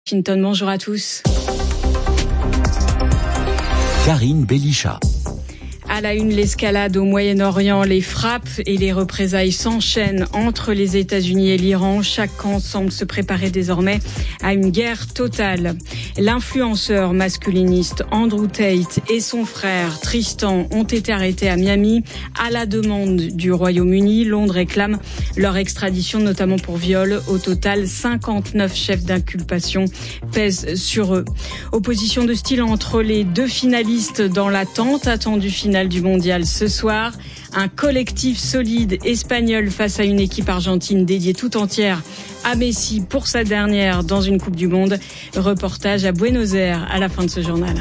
Washington, bonjour à tous. Karine Bélichat. À la une, l'escalade au Moyen-Orient, les frappes et les représailles s'enchaînent entre les États-Unis et l'Iran. Chaque camp semble se préparer désormais à une guerre totale. L'influenceur masculiniste Andrew Tate et son frère Tristan ont été arrêtés à Miami à la demande du Royaume-Uni. Londres réclame leur extradition, notamment pour viol. Au total, 59 chefs d'inculpation pèsent sur eux. Opposition de style entre les deux finalistes dans l'attente attendue finale du mondial ce soir. Un collectif solide espagnol face à une équipe argentine dédiée tout entière à Messi pour sa dernière dans une Coupe du Monde. Reportage à Buenos Aires à la fin de ce journal.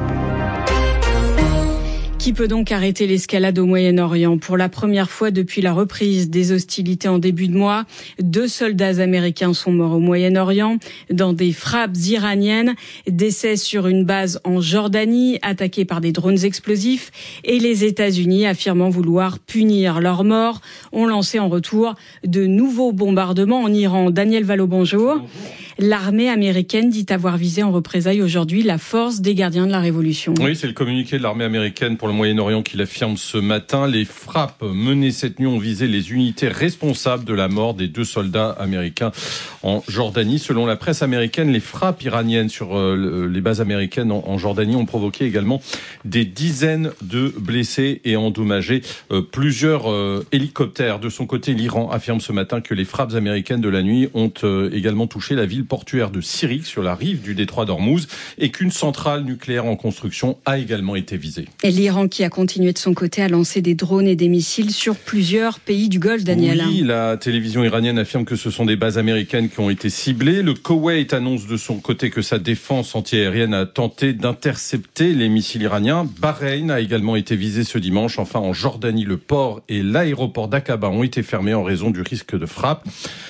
Qui peut donc arrêter l'escalade au Moyen-Orient? Pour la première fois depuis la reprise des hostilités en début de mois, 2 soldats américains sont morts au Moyen-Orient dans des frappes iraniennes. Décès sur une base en Jordanie, attaquée par des drones explosifs. Et les États-Unis, affirmant vouloir punir leurs morts, ont lancé en retour de nouveaux bombardements en Iran. Daniel Valo, bonjour. L'armée américaine dit avoir visé en représailles aujourd'hui la force des gardiens de la Révolution. Oui, c'est le communiqué de l'armée américaine pour le Moyen-Orient qui l'affirme ce matin. Les frappes menées cette nuit ont visé les unités responsables de la mort des 2 soldats américains en Jordanie. Selon la presse américaine, les frappes iraniennes sur les bases américaines en Jordanie ont provoqué également des dizaines de blessés et endommagé plusieurs hélicoptères. De son côté, l'Iran affirme ce matin que les frappes américaines de la nuit ont également touché la ville portuaire de Sirik sur la rive du détroit d'Ormuz et qu'une centrale nucléaire en construction a également été visée. Et l'Iran qui a continué de son côté à lancer des drones et des missiles sur plusieurs pays du Golfe, Daniel. Oui, la télévision iranienne affirme que ce sont des bases américaines qui ont été ciblées. Le Koweït annonce de son côté que sa défense antiaérienne a tenté d'intercepter les missiles iraniens. Bahreïn a également été visé ce dimanche. Enfin, en Jordanie, le port et l'aéroport d'Aqaba ont été fermés en raison du risque de frappe.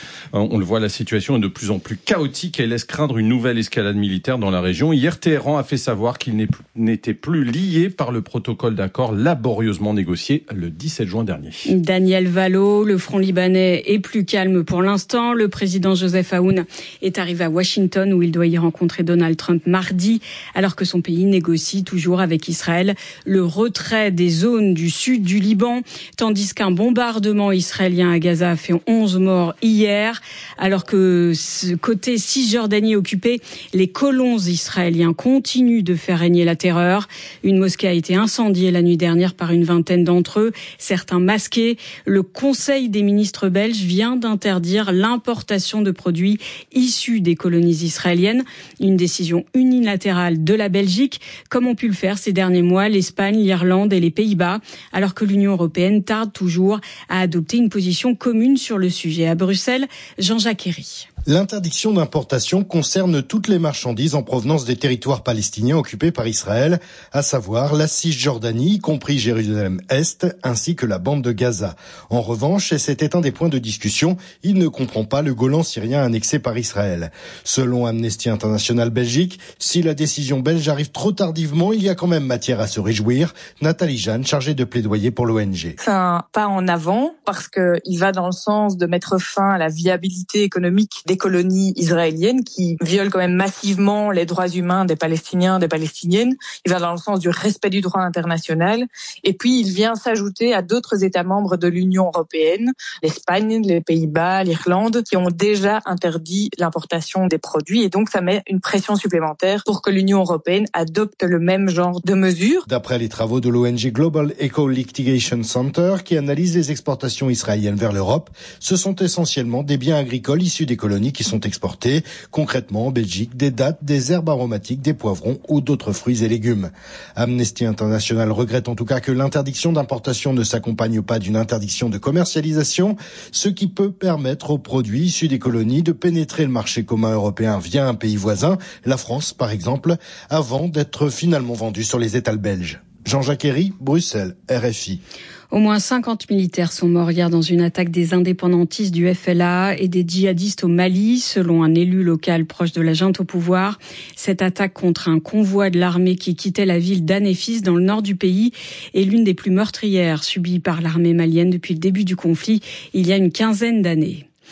On le voit, la situation est de plus en plus chaotique et laisse craindre une nouvelle escalade militaire dans la région. Hier, Téhéran a fait savoir qu'il n'était plus lié par le protocole d'accord laborieusement négocié le 17 juin dernier. Daniel Valo, le front libanais est plus calme pour l'instant. Le président Joseph Aoun est arrivé à Washington où il doit y rencontrer Donald Trump mardi, alors que son pays négocie toujours avec Israël le retrait des zones du sud du Liban, tandis qu'un bombardement israélien à Gaza a fait 11 morts hier. Alors que côté Cisjordanie occupée, les colons israéliens continuent de faire régner la terreur. Une mosquée a été incendiée la nuit dernière par une vingtaine d'entre eux, certains masqués. Le Conseil des ministres belges vient d'interdire l'importation de produits issus des colonies israéliennes. Une décision unilatérale de la Belgique, comme ont pu le faire ces derniers mois l'Espagne, l'Irlande et les Pays-Bas, alors que l'Union européenne tarde toujours à adopter une position commune sur le sujet. À Bruxelles, Jean-Jacques Herry. L'interdiction d'importation concerne toutes les marchandises en provenance des territoires palestiniens occupés par Israël, à savoir la Cisjordanie, y compris Jérusalem-Est, ainsi que la bande de Gaza. En revanche, et c'était un des points de discussion, il ne comprend pas le Golan syrien annexé par Israël. Selon Amnesty International Belgique, si la décision belge arrive trop tardivement, il y a quand même matière à se réjouir. Nathalie Jeanne, chargée de plaidoyer pour l'ONG. C'est un pas en avant parce qu'il va dans le sens de mettre fin à la viabilité économique des colonies israéliennes qui violent quand même massivement les droits humains des Palestiniens, des Palestiniennes. Il va dans le sens du respect du droit international. Et puis, il vient s'ajouter à d'autres États membres de l'Union européenne, l'Espagne, les Pays-Bas, l'Irlande, qui ont déjà interdit l'importation des produits. Et donc, ça met une pression supplémentaire pour que l'Union européenne adopte le même genre de mesures. D'après les travaux de l'ONG Global Eco Litigation Center, qui analyse les exportations israéliennes vers l'Europe, ce sont essentiellement des biens agricoles issus des colonies qui sont exportés. Concrètement, en Belgique, des dattes, des herbes aromatiques, des poivrons ou d'autres fruits et légumes. Amnesty International regrette en tout cas que l'interdiction d'importation ne s'accompagne pas d'une interdiction de commercialisation, ce qui peut permettre aux produits issus des colonies de pénétrer le marché commun européen via un pays voisin, la France par exemple, avant d'être finalement vendus sur les étals belges. Jean-Jacques Herry, Bruxelles, RFI. Au moins 50 militaires sont morts hier dans une attaque des indépendantistes du FLA et des djihadistes au Mali, selon un élu local proche de la junte au pouvoir. Cette attaque contre un convoi de l'armée qui quittait la ville d'Anéfis dans le nord du pays est l'une des plus meurtrières subies par l'armée malienne depuis le début du conflit, il y a une quinzaine d'années.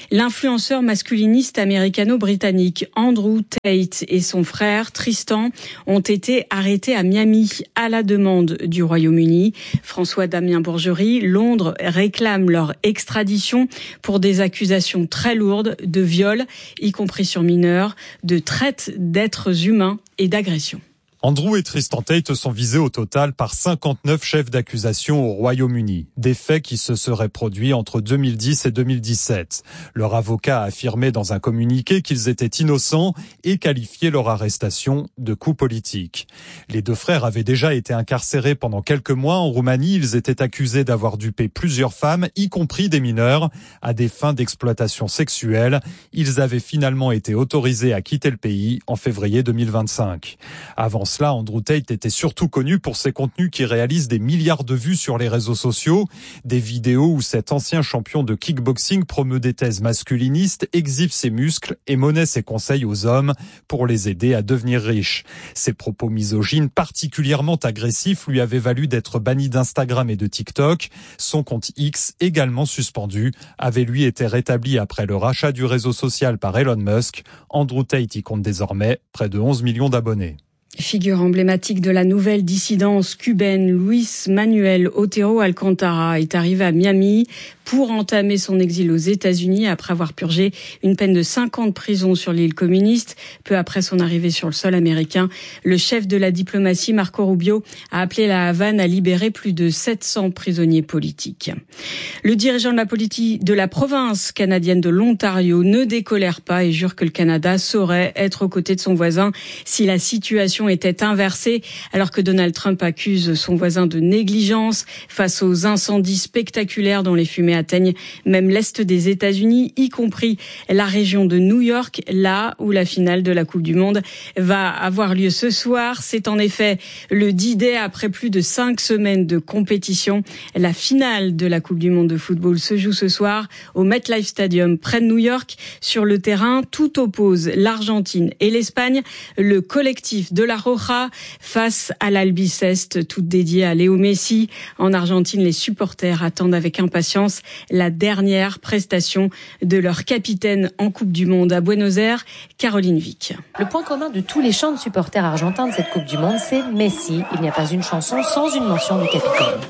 L'influenceur masculiniste américano-britannique Andrew Tate et son frère Tristan ont été arrêtés à Miami à la demande du Royaume-Uni. François-Damien Bourgerie, Londres réclame leur extradition pour des accusations très lourdes de viol, y compris sur mineurs, de traite d'êtres humains et d'agression. Andrew et Tristan Tate sont visés au total par 59 chefs d'accusation au Royaume-Uni. Des faits qui se seraient produits entre 2010 et 2017. Leur avocat a affirmé dans un communiqué qu'ils étaient innocents et qualifié leur arrestation de coup politique. Les deux frères avaient déjà été incarcérés pendant quelques mois en Roumanie. Ils étaient accusés d'avoir dupé plusieurs femmes, y compris des mineurs, à des fins d'exploitation sexuelle. Ils avaient finalement été autorisés à quitter le pays en février 2025. Avant cela, Andrew Tate était surtout connu pour ses contenus qui réalisent des milliards de vues sur les réseaux sociaux. Des vidéos où cet ancien champion de kickboxing promeut des thèses masculinistes, exhibe ses muscles et monnaie ses conseils aux hommes pour les aider à devenir riches. Ses propos misogynes particulièrement agressifs lui avaient valu d'être banni d'Instagram et de TikTok. Son compte X, également suspendu, avait lui été rétabli après le rachat du réseau social par Elon Musk. Andrew Tate y compte désormais près de 11 millions d'abonnés. Figure emblématique de la nouvelle dissidence cubaine, Luis Manuel Otero Alcántara est arrivé à Miami pour entamer son exil aux États-Unis après avoir purgé une peine de 5 ans de prison sur l'île communiste. Peu après son arrivée sur le sol américain, le chef de la diplomatie, Marco Rubio, a appelé la Havane à libérer plus de 700 prisonniers politiques. Le dirigeant de la province canadienne de l'Ontario ne décolère pas et jure que le Canada saurait être aux côtés de son voisin si la situation était inversée, alors que Donald Trump accuse son voisin de négligence face aux incendies spectaculaires dont les fumées atteignent même l'est des États-Unis, y compris la région de New York, là où la finale de la Coupe du Monde va avoir lieu ce soir. C'est en effet le D-Day après plus de 5 semaines de compétition. La finale de la Coupe du Monde de football se joue ce soir au MetLife Stadium près de New York. Sur le terrain, tout oppose l'Argentine et l'Espagne. Le collectif de la Roja face à l'Albiceste, toute dédiée à Léo Messi. En Argentine, les supporters attendent avec impatience la dernière prestation de leur capitaine en Coupe du Monde à Buenos Aires, Caroline Vic. Le point commun de tous les chants de supporters argentins de cette Coupe du Monde, c'est Messi. Il n'y a pas une chanson sans une mention du capitaine.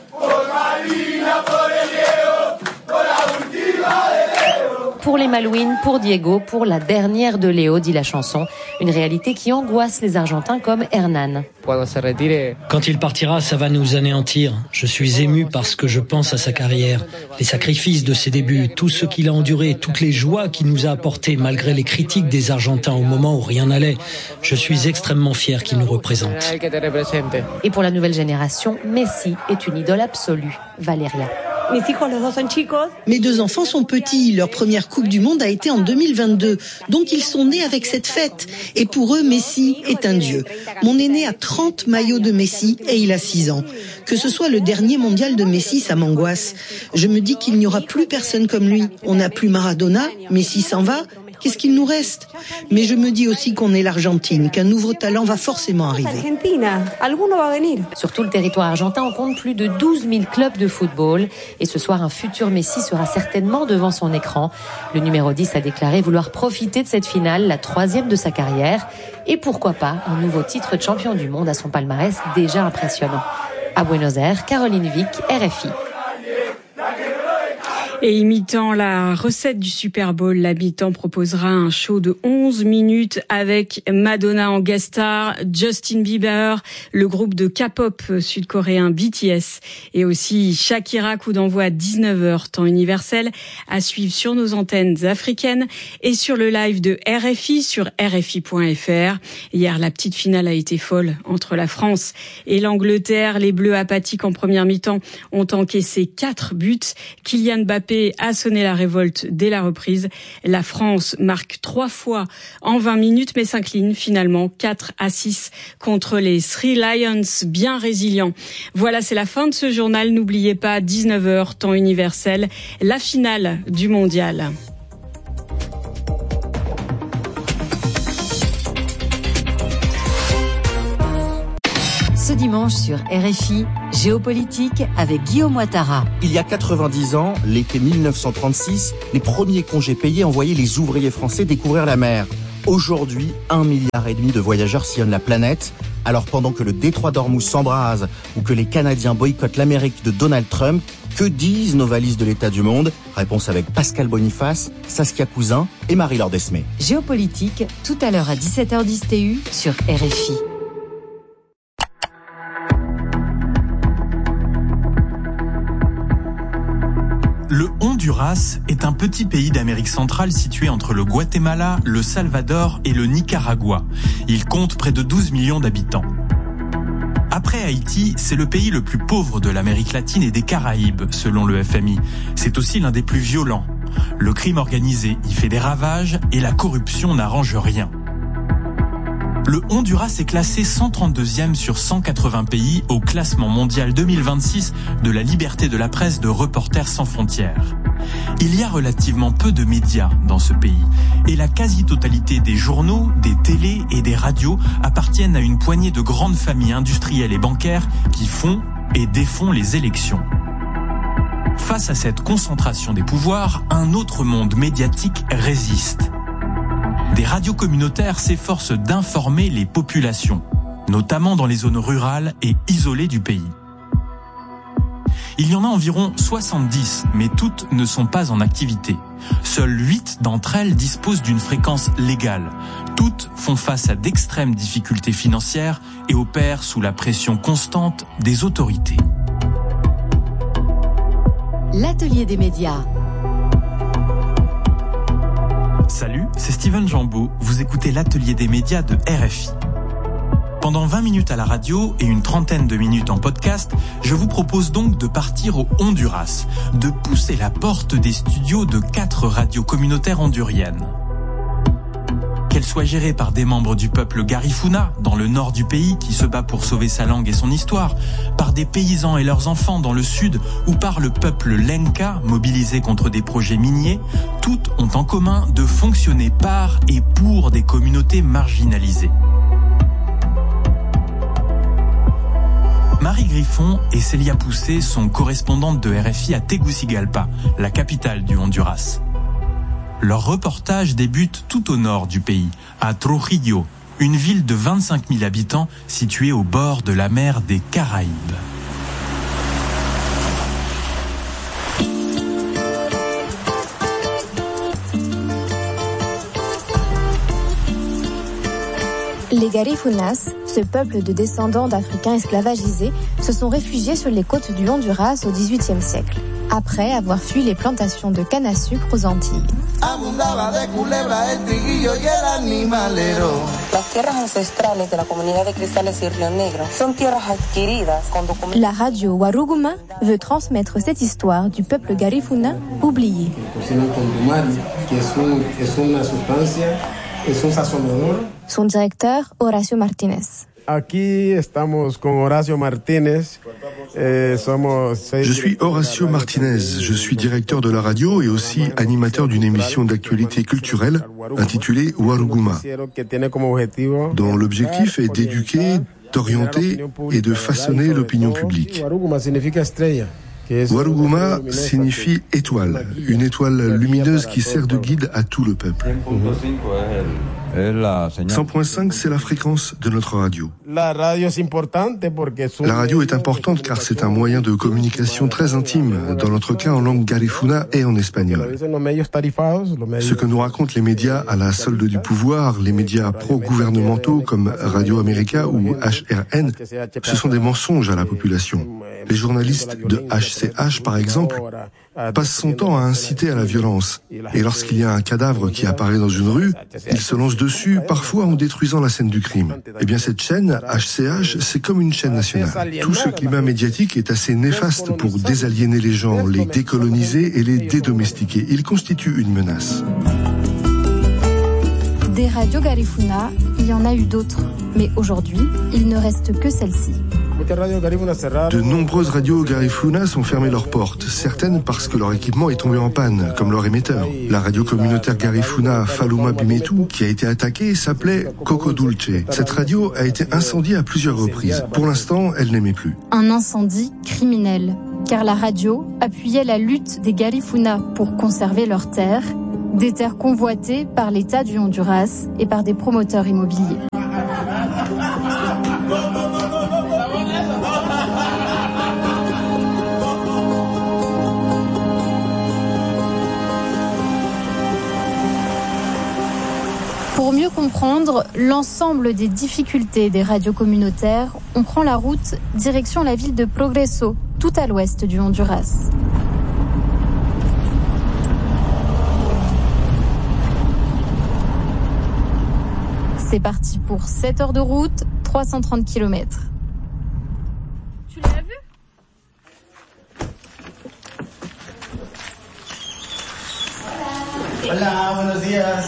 Pour les Malouines, pour Diego, pour la dernière de Léo, dit la chanson. Une réalité qui angoisse les Argentins comme Hernan. Quand il partira, ça va nous anéantir. Je suis ému parce que je pense à sa carrière, les sacrifices de ses débuts, tout ce qu'il a enduré, toutes les joies qu'il nous a apportées malgré les critiques des Argentins au moment où rien n'allait. Je suis extrêmement fier qu'il nous représente. Et pour la nouvelle génération, Messi est une idole absolue. Valéria. Mes 2 enfants sont petits. Leur première Coupe du Monde a été en 2022. Donc ils sont nés avec cette fête. Et pour eux, Messi est un dieu. Mon aîné a 30 maillots de Messi et il a 6 ans. Que ce soit le dernier mondial de Messi, ça m'angoisse. Je me dis qu'il n'y aura plus personne comme lui. On n'a plus Maradona, Messi s'en va. Qu'est-ce qu'il nous reste? Mais je me dis aussi qu'on est l'Argentine, qu'un nouveau talent va forcément arriver. Sur tout le territoire argentin, on compte plus de 12 000 clubs de football. Et ce soir, un futur Messi sera certainement devant son écran. Le numéro 10 a déclaré vouloir profiter de cette finale, la 3e de sa carrière. Et pourquoi pas un nouveau titre de champion du monde à son palmarès déjà impressionnant. À Buenos Aires, Caroline Vic, RFI. Et imitant la recette du Super Bowl, l'habitant proposera un show de 11 minutes avec Madonna en guest star, Justin Bieber, le groupe de K-pop sud-coréen BTS et aussi Shakira, coup d'envoi à 19h, temps universel, à suivre sur nos antennes africaines et sur le live de RFI sur RFI.fr. Hier, la petite finale a été folle entre la France et l'Angleterre. Les Bleus apathiques en première mi-temps ont encaissé 4 buts. Kylian Mbappé a sonné la révolte dès la reprise. La France marque 3 fois en 20 minutes, mais s'incline finalement 4-6 contre les Three Lions, bien résilients. Voilà, c'est la fin de ce journal. N'oubliez pas, 19h, temps universel, la finale du mondial. Ce dimanche sur RFI, Géopolitique avec Guillaume Ouattara. Il y a 90 ans, l'été 1936, les premiers congés payés envoyaient les ouvriers français découvrir la mer. Aujourd'hui, 1,5 milliard de voyageurs sillonnent la planète. Alors pendant que le détroit d'Ormuz s'embrase ou que les Canadiens boycottent l'Amérique de Donald Trump, que disent nos valises de l'état du monde? Réponse avec Pascal Boniface, Saskia Cousin et Marie-Laure Desmé. Géopolitique, tout à l'heure à 17h10 TU sur RFI. Le Honduras est un petit pays d'Amérique centrale situé entre le Guatemala, le Salvador et le Nicaragua. Il compte près de 12 millions d'habitants. Après Haïti, c'est le pays le plus pauvre de l'Amérique latine et des Caraïbes, selon le FMI. C'est aussi l'un des plus violents. Le crime organisé y fait des ravages et la corruption n'arrange rien. Le Honduras est classé 132e sur 180 pays au classement mondial 2026 de la liberté de la presse de Reporters sans frontières. Il y a relativement peu de médias dans ce pays et la quasi-totalité des journaux, des télés et des radios appartiennent à une poignée de grandes familles industrielles et bancaires qui font et défont les élections. Face à cette concentration des pouvoirs, un autre monde médiatique résiste. Des radios communautaires s'efforcent d'informer les populations, notamment dans les zones rurales et isolées du pays. Il y en a environ 70, mais toutes ne sont pas en activité. Seules 8 d'entre elles disposent d'une fréquence légale. Toutes font face à d'extrêmes difficultés financières et opèrent sous la pression constante des autorités. L'atelier des médias. Salut, c'est Steven Jambeau. Vous écoutez l'atelier des médias de RFI. Pendant 20 minutes à la radio et une trentaine de minutes en podcast, je vous propose donc de partir au Honduras, de pousser la porte des studios de 4 radios communautaires honduriennes. Qu'elles soient gérées par des membres du peuple Garifuna, dans le nord du pays, qui se bat pour sauver sa langue et son histoire, par des paysans et leurs enfants dans le sud, ou par le peuple Lenca, mobilisé contre des projets miniers, toutes ont en commun de fonctionner par et pour des communautés marginalisées. Marie Griffon et Célia Poussé sont correspondantes de RFI à Tegucigalpa, la capitale du Honduras. Leur reportage débute tout au nord du pays, à Trujillo, une ville de 25 000 habitants située au bord de la mer des Caraïbes. Les Garifunas, ce peuple de descendants d'Africains esclavagisés, se sont réfugiés sur les côtes du Honduras au XVIIIe siècle, après avoir fui les plantations de canne à sucre aux Antilles. La radio Waruguma veut transmettre cette histoire du peuple Garifuna oublié. Son directeur, Horacio Martínez. Je suis Horacio Martínez, je suis directeur de la radio et aussi animateur d'une émission d'actualité culturelle intitulée Waruguma, dont l'objectif est d'éduquer, d'orienter et de façonner l'opinion publique. Waruguma signifie étoile, une étoile lumineuse qui sert de guide à tout le peuple. 100.5, c'est la fréquence de notre radio. La radio est importante car c'est un moyen de communication très intime, dans notre cas en langue garifuna et en espagnol. Ce que nous racontent les médias à la solde du pouvoir, les médias pro-gouvernementaux comme Radio América ou HRN, ce sont des mensonges à la population. Les journalistes de HCH, par exemple, passent son temps à inciter à la violence. Et lorsqu'il y a un cadavre qui apparaît dans une rue, ils se lancent dessus, parfois en détruisant la scène du crime. Eh bien, cette chaîne, HCH, c'est comme une chaîne nationale. Tout ce climat médiatique est assez néfaste pour désaliéner les gens, les décoloniser et les dédomestiquer. Il constitue une menace. Des radios Garifuna, il y en a eu d'autres. Mais aujourd'hui, il ne reste que celle-ci. De nombreuses radios Garifuna ont fermé leurs portes, certaines parce que leur équipement est tombé en panne, comme leur émetteur. La radio communautaire Garifuna Faluma Bimetu, qui a été attaquée, s'appelait Coco Dulce. Cette radio a été incendiée à plusieurs reprises. Pour l'instant, elle n'émet plus. Un incendie criminel, car la radio appuyait la lutte des Garifuna pour conserver leurs terres, des terres convoitées par l'État du Honduras et par des promoteurs immobiliers. Pour mieux comprendre l'ensemble des difficultés des radios communautaires, on prend la route direction la ville de Progreso, tout à l'ouest du Honduras. C'est parti pour 7 heures de route, 330 km. Tu l'as vu ? Hola, buenos días.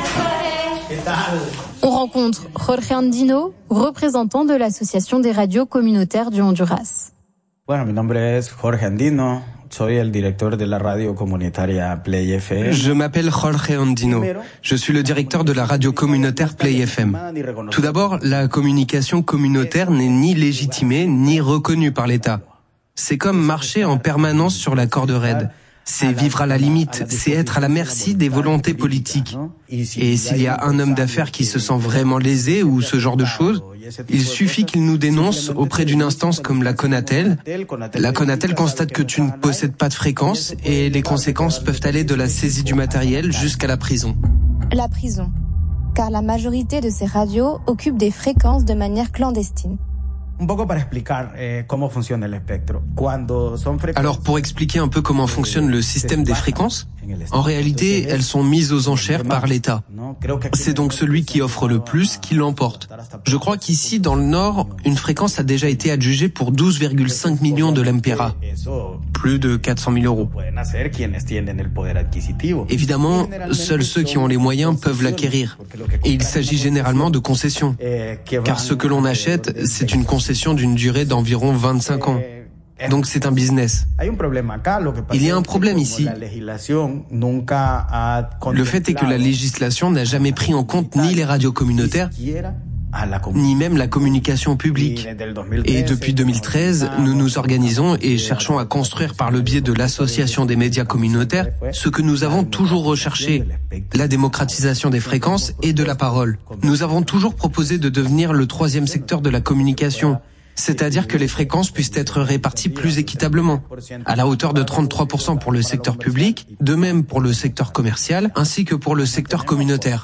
On rencontre Jorge Andino, représentant de l'Association des radios communautaires du Honduras. Bueno, mi nombre es Jorge Andino. Soy el director de la radio comunitaria Play FM. Je m'appelle Jorge Andino. Je suis le directeur de la radio communautaire Play FM. Tout d'abord, la communication communautaire n'est ni légitimée ni reconnue par l'État. C'est comme marcher en permanence sur la corde raide. C'est vivre à la limite, c'est être à la merci des volontés politiques. Et s'il y a un homme d'affaires qui se sent vraiment lésé ou ce genre de choses, il suffit qu'il nous dénonce auprès d'une instance comme la Conatel. La Conatel constate que tu ne possèdes pas de fréquence et les conséquences peuvent aller de la saisie du matériel jusqu'à la prison. La prison, car la majorité de ces radios occupent des fréquences de manière clandestine. Alors pour expliquer un peu comment fonctionne le système des fréquences, en réalité, elles sont mises aux enchères par l'État. C'est donc celui qui offre le plus qui l'emporte. Je crois qu'ici, dans le Nord, une fréquence a déjà été adjugée pour 12,5 millions de l'Ampera, plus de 400 000 euros. Évidemment, seuls ceux qui ont les moyens peuvent l'acquérir. Et il s'agit généralement de concessions. Car ce que l'on achète, c'est une concession d'une durée d'environ 25 ans. Donc c'est un business. Il y a un problème ici. Le fait est que la législation n'a jamais pris en compte ni les radios communautaires, ni même la communication publique. Et depuis 2013, nous nous organisons et cherchons à construire par le biais de l'association des médias communautaires ce que nous avons toujours recherché, la démocratisation des fréquences et de la parole. Nous avons toujours proposé de devenir le troisième secteur de la communication, c'est-à-dire que les fréquences puissent être réparties plus équitablement, à la hauteur de 33% pour le secteur public, de même pour le secteur commercial, ainsi que pour le secteur communautaire.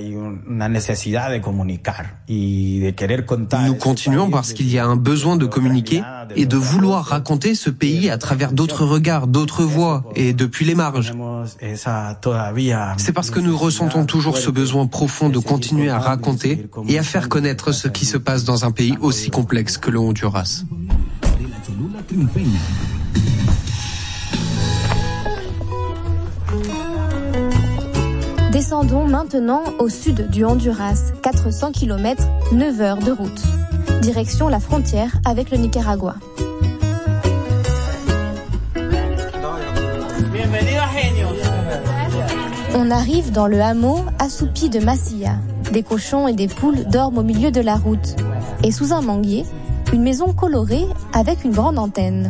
Nous continuons parce qu'il y a un besoin de communiquer et de vouloir raconter ce pays à travers d'autres regards, d'autres voix et depuis les marges. C'est parce que nous ressentons toujours ce besoin profond de continuer à raconter et à faire connaître ce qui se passe dans un pays aussi complexe que le Honduras. Descendons maintenant au sud du Honduras, 400 km, 9 heures de route. Direction la frontière avec le Nicaragua. On arrive dans le hameau assoupi de Masilla. Des cochons et des poules dorment au milieu de la route. Et sous un manguier, une maison colorée avec une grande antenne.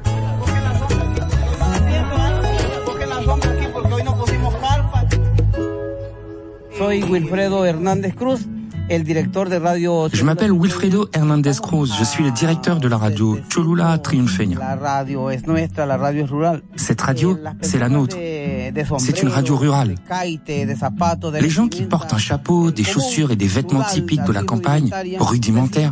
Je m'appelle Wilfredo Hernandez Cruz, je suis le directeur de la radio Cholula Triunfeña. Cette radio, c'est la nôtre. C'est une radio rurale. Les gens qui portent un chapeau, des chaussures et des vêtements typiques de la campagne, rudimentaires,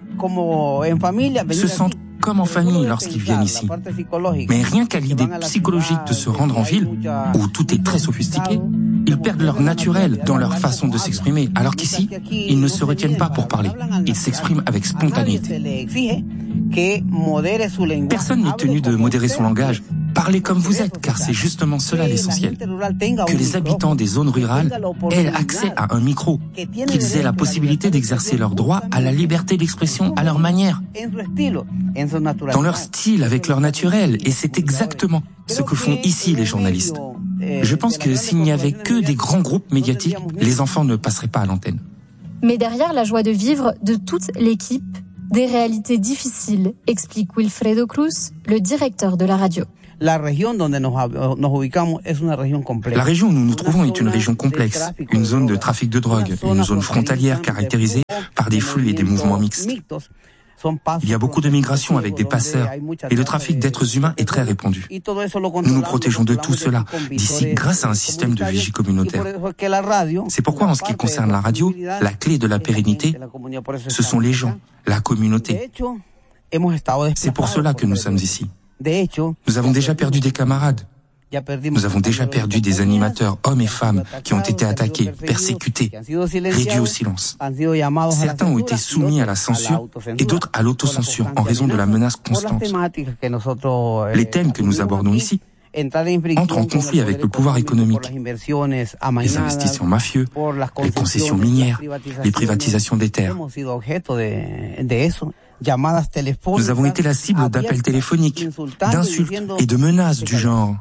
se sentent comme en famille lorsqu'ils viennent ici. Mais rien qu'à l'idée psychologique de se rendre en ville, où tout est très sophistiqué, ils perdent leur naturel dans leur façon de s'exprimer, alors qu'ici, ils ne se retiennent pas pour parler. Ils s'expriment avec spontanéité. Personne n'est tenu de modérer son langage. Parlez comme vous êtes, car c'est justement cela l'essentiel. Que les habitants des zones rurales aient accès à un micro, qu'ils aient la possibilité d'exercer leur droit à la liberté d'expression à leur manière, dans leur style, avec leur naturel, et c'est exactement ce que font ici les journalistes. Je pense que s'il n'y avait que des grands groupes médiatiques, les enfants ne passeraient pas à l'antenne. Mais derrière la joie de vivre de toute l'équipe, des réalités difficiles, explique Wilfredo Cruz, le directeur de la radio. La région où nous nous trouvons est une région complexe, une zone de trafic de drogue, une zone frontalière caractérisée par des flux et des mouvements mixtes. Il y a beaucoup de migration avec des passeurs et le trafic d'êtres humains est très répandu. Nous nous protégeons de tout cela d'ici grâce à un système de vigie communautaire. C'est pourquoi en ce qui concerne la radio, la clé de la pérennité, ce sont les gens, la communauté. C'est pour cela que nous sommes ici. Nous avons déjà perdu des camarades. Nous avons déjà perdu des animateurs, hommes et femmes, qui ont été attaqués, persécutés, réduits au silence. Certains ont été soumis à la censure et d'autres à l'autocensure en raison de la menace constante. Les thèmes que nous abordons ici entrent en conflit avec le pouvoir économique, les investissements mafieux, les concessions minières, les privatisations des terres. Nous avons été la cible d'appels téléphoniques, d'insultes et de menaces du genre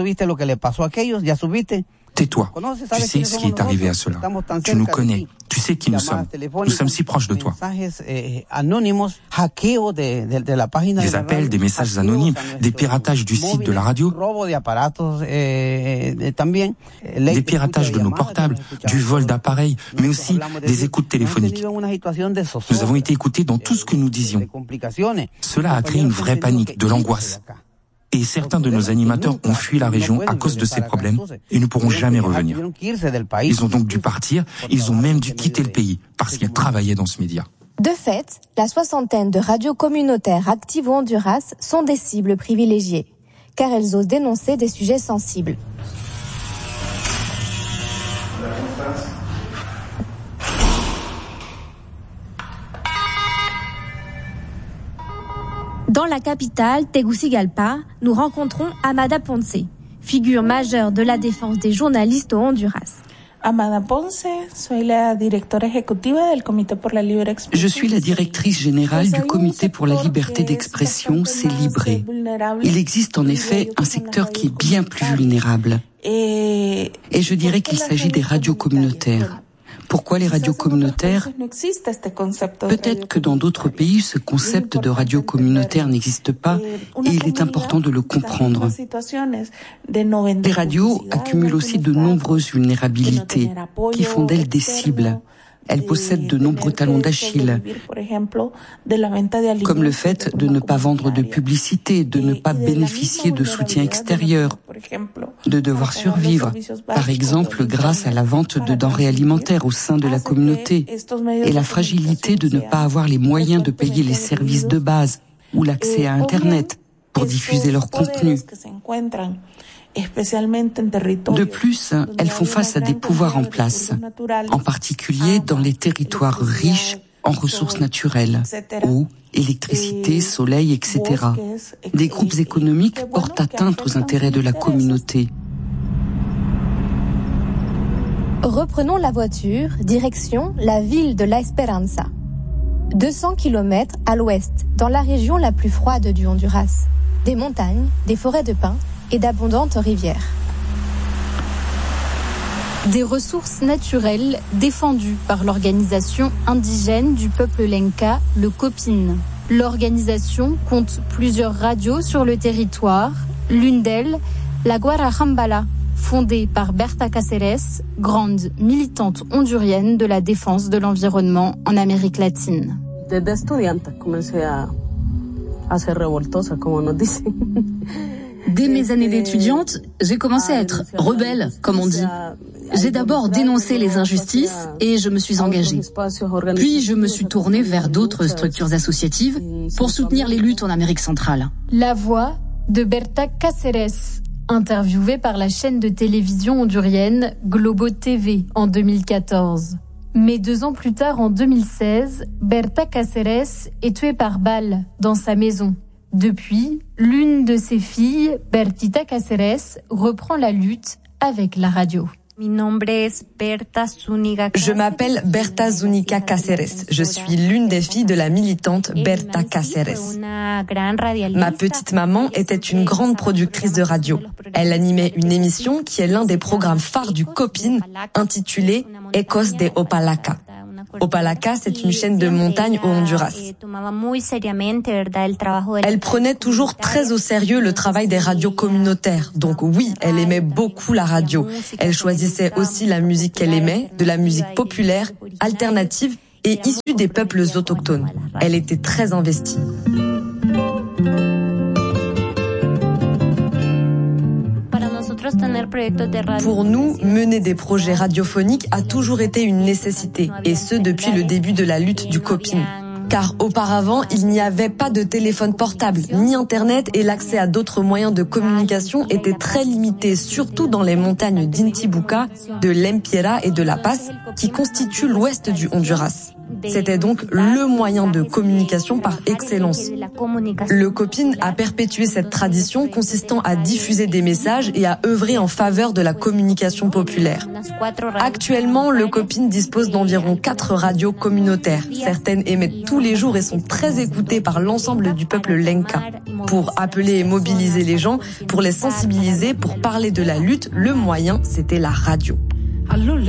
« Tais-toi, tu sais ce qui est arrivé à cela. Tu nous connais, tu sais qui nous sommes. Nous sommes si proches de toi. » Des appels, des messages anonymes, des piratages du site de la radio, des piratages de nos portables, du vol d'appareils, mais aussi des écoutes téléphoniques. Nous avons été écoutés dans tout ce que nous disions. Cela a créé une vraie panique, de l'angoisse. Et certains de nos animateurs ont fui la région à cause de ces problèmes et ne pourront jamais revenir. Ils ont donc dû partir, ils ont même dû quitter le pays parce qu'ils travaillaient dans ce média. De fait, la soixantaine de radios communautaires actives au Honduras sont des cibles privilégiées, car elles osent dénoncer des sujets sensibles. Dans la capitale, Tegucigalpa, nous rencontrons Amada Ponce, figure majeure de la défense des journalistes au Honduras. Je suis la directrice générale du Comité pour la liberté d'expression, Célibre. Il existe en effet un secteur qui est bien plus vulnérable. Et je dirais qu'il s'agit des radios communautaires. Pourquoi les radios communautaires ? Peut-être que dans d'autres pays, ce concept de radio communautaire n'existe pas et il est important de le comprendre. Les radios accumulent aussi de nombreuses vulnérabilités qui font d'elles des cibles. Elles possèdent de nombreux talons d'Achille, comme le fait de ne pas vendre de publicité, de ne pas bénéficier de soutien extérieur, de devoir survivre, par exemple grâce à la vente de denrées alimentaires au sein de la communauté, et la fragilité de ne pas avoir les moyens de payer les services de base ou l'accès à Internet pour diffuser leur contenu. De plus, elles font face à des pouvoirs en place, en particulier dans les territoires riches en ressources naturelles, eau, électricité, soleil, etc. Des groupes économiques portent atteinte aux intérêts de la communauté. Reprenons la voiture, direction la ville de La Esperanza. 200 km à l'ouest, dans la région la plus froide du Honduras. Des montagnes, des forêts de pins et d'abondantes rivières. Des ressources naturelles défendues par l'organisation indigène du peuple Lenca, le COPIN. L'organisation compte plusieurs radios sur le territoire, l'une d'elles, la Guarajambala, fondée par Berta Cáceres, grande militante hondurienne de la défense de l'environnement en Amérique latine. Desde estudiante comencé a ser revoltosa, como nos dicen. Dès mes années d'étudiante, j'ai commencé à être rebelle, comme on dit. J'ai d'abord dénoncé les injustices et je me suis engagée. Puis je me suis tournée vers d'autres structures associatives pour soutenir les luttes en Amérique centrale. La voix de Berta Cáceres, interviewée par la chaîne de télévision hondurienne Globo TV en 2014. Mais 2 ans plus tard, en 2016, Berta Cáceres est tuée par balle dans sa maison. Depuis, l'une de ses filles, Bertita Cáceres, reprend la lutte avec la radio. Je m'appelle Berta Zúñiga Cáceres. Je suis l'une des filles de la militante Berta Cáceres. Ma petite maman était une grande productrice de radio. Elle animait une émission qui est l'un des programmes phares du Copin, intitulé Ecos de Opalaca. Opalaca, c'est une chaîne de montagne au Honduras. Elle prenait toujours très au sérieux le travail des radios communautaires. Donc oui, elle aimait beaucoup la radio. Elle choisissait aussi la musique qu'elle aimait, de la musique populaire, alternative et issue des peuples autochtones. Elle était très investie. Pour nous, mener des projets radiophoniques a toujours été une nécessité, et ce depuis le début de la lutte du Copin. Car auparavant, il n'y avait pas de téléphone portable, ni Internet, et l'accès à d'autres moyens de communication était très limité, surtout dans les montagnes d'Intibucá, de Lempira et de La Paz, qui constituent l'ouest du Honduras. C'était donc le moyen de communication par excellence. Le Copin a perpétué cette tradition consistant à diffuser des messages et à œuvrer en faveur de la communication populaire. Actuellement, le Copin dispose d'environ 4 radios communautaires. Certaines émettent tous les jours et sont très écoutées par l'ensemble du peuple lenca. Pour appeler et mobiliser les gens, pour les sensibiliser, pour parler de la lutte, le moyen, c'était la radio.